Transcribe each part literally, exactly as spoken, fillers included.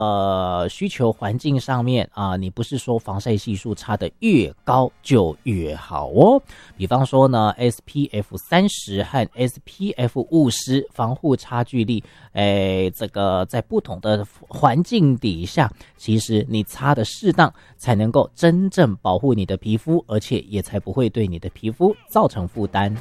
呃需求环境上面啊，你不是说防晒系数差的越高就越好哦。比方说呢 S P F 三十 和 S P F 五十 防护差距力，诶，这个在不同的环境底下，其实你擦的适当，才能够真正保护你的皮肤，而且也才不会对你的皮肤造成负担。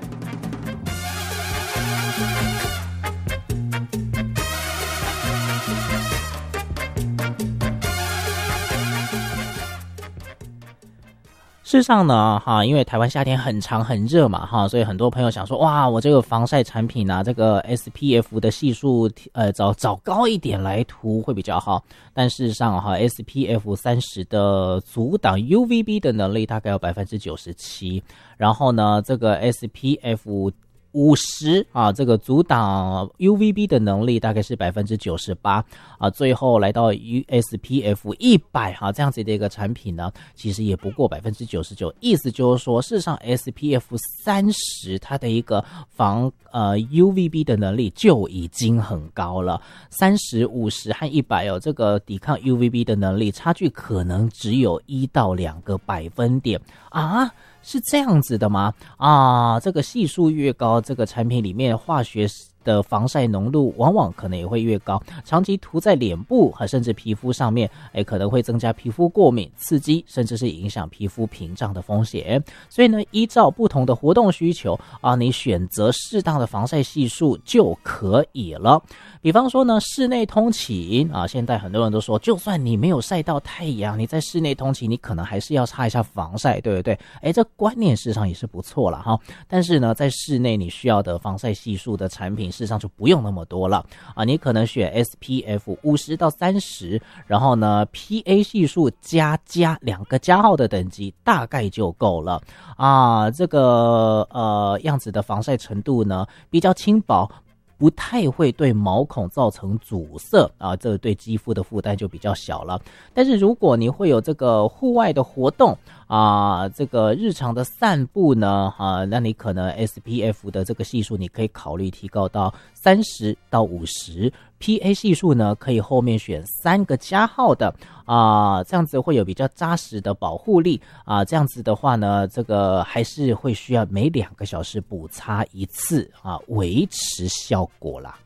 事实上呢，哈，因为台湾夏天很长很热嘛，哈，所以很多朋友想说，哇，我这个防晒产品啊，这个 S P F 的系数，呃，找找高一点来涂会比较好。但事实上哈 ，S P F 三十 的阻挡 U V B 的能力大概有 百分之九十七， 然后呢，这个 S P F五十 啊，这个阻挡 U V B 的能力大概是 百分之九十八 啊，最后来到 S P F 一百 哈、啊、这样子的一个产品呢，其实也不过 百分之九十九， 意思就是说事实上 S P F 三十 它的一个防呃 U V B 的能力就已经很高了，三十、五十和一百哦，这个抵抗 U V B 的能力差距可能只有一到两个百分点啊。是这样子的吗？啊，这个系数越高，这个产品里面化学的防晒浓度往往可能也会越高，长期涂在脸部和甚至皮肤上面，哎，可能会增加皮肤过敏、刺激，甚至是影响皮肤屏障的风险。所以呢，依照不同的活动需求啊，你选择适当的防晒系数就可以了。比方说呢，室内通勤啊，现在很多人都说，就算你没有晒到太阳，你在室内通勤，你可能还是要擦一下防晒，对不对？哎，这观念事实上也是不错了哈。但是呢，在室内你需要的防晒系数的产品，事实上就不用那么多了啊。你可能选 S P F 五十到三十，然后呢 P A 系数加加两个加号的等级大概就够了啊。这个呃样子的防晒程度呢，比较轻薄。不太会对毛孔造成阻塞啊，这个对肌肤的负担就比较小了。但是如果你会有这个户外的活动啊，这个日常的散步呢啊，那你可能 S P F 的这个系数你可以考虑提高到三十到五十。P A 系数呢，可以后面选三个加号的啊，这样子会有比较扎实的保护力啊。这样子的话呢，这个还是会需要每两个小时补擦一次啊，维持效果啦。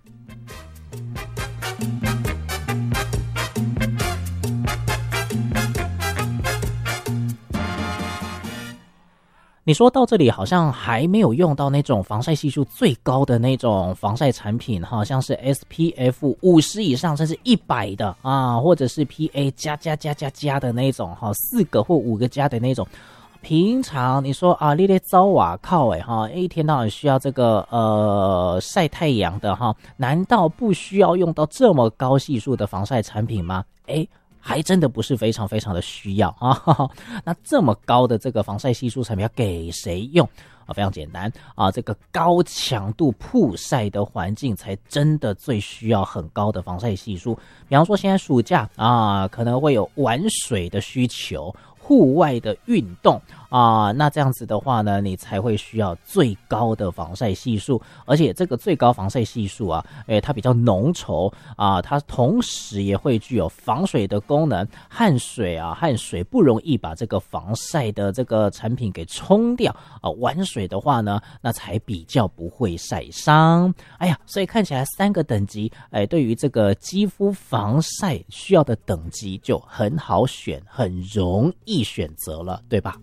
你说到这里好像还没有用到那种防晒系数最高的那种防晒产品哈，像是 S P F 五十 以上甚至一百的啊，或者是 P A 加加加加加的那种哈，四个或五个加的那种。平常你说啊，你咧糟瓦靠哎哈，一天到晚需要这个呃晒太阳的哈，难道不需要用到这么高系数的防晒产品吗？哎。还真的不是非常非常的需要啊！呵呵，那这么高的这个防晒系数产品要给谁用啊？非常简单啊，这个高强度曝晒的环境才真的最需要很高的防晒系数。比方说现在暑假啊，可能会有玩水的需求。户外的运动啊，那这样子的话呢，你才会需要最高的防晒系数，而且这个最高防晒系数啊，诶，它比较浓稠啊，它同时也会具有防水的功能，汗水啊，汗水不容易把这个防晒的这个产品给冲掉啊，玩水的话呢，那才比较不会晒伤。哎呀，所以看起来三个等级，哎，对于这个肌肤防晒需要的等级就很好选，很容易选择了，对吧？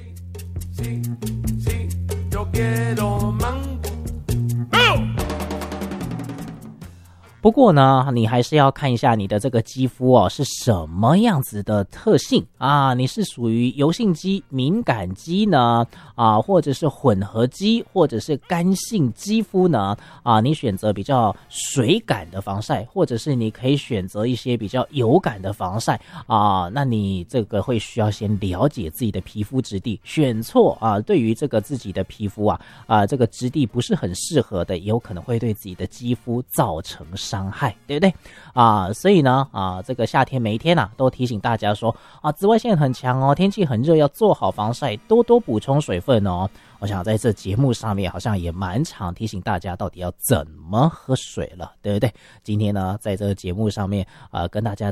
不过呢，你还是要看一下你的这个肌肤哦是什么样子的特性啊？你是属于油性肌、敏感肌呢？啊，或者是混合肌，或者是干性肌肤呢？啊，你选择比较水感的防晒，或者是你可以选择一些比较油感的防晒啊。那你这个会需要先了解自己的皮肤质地，选错啊，对于这个自己的皮肤啊啊这个质地不是很适合的，也有可能会对自己的肌肤造成伤。伤害，对不对啊？所以呢啊，这个夏天每一天啊，都提醒大家说啊，紫外线很强哦，天气很热，要做好防晒，多多补充水分哦。我想在这节目上面好像也蛮常提醒大家到底要怎么喝水了，对不对？今天呢，在这个节目上面啊、呃，跟大家